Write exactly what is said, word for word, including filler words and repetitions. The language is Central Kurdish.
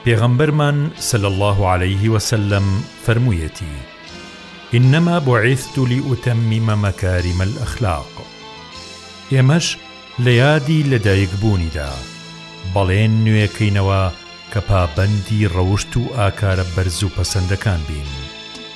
پێغەمبەرمان صلی الله عليه وسلم فەرموویەتی: إنما بعثت لأتمم مكارم الأخلاق. ئێمەش لە یادی لەدایکبوونیدا بەڵێن نوێکەینەوە کە پابەندی ڕەوشت و ئاکارە بەرز و پەسەندەکان بین.